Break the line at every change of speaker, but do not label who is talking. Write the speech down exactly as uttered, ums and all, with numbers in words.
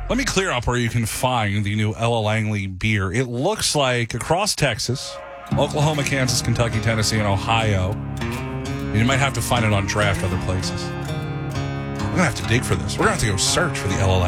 Let me clear up where you can find the new Ella Langley beer. It looks like across Texas, Oklahoma, Kansas, Kentucky, Tennessee, and Ohio. And you might have to find it on draft other places. We're going to have to dig for this. We're going to have to go search for the Ella Langley.